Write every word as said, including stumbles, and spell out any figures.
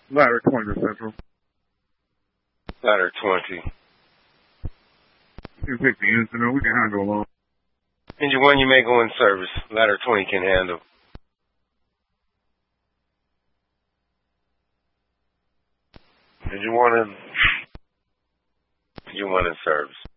Ladder twenty to Central. Ladder twenty. You can pick the incident. We can handle alone. Engine one, you may go in service. Ladder twenty can handle. Engine one in. Engine one in service.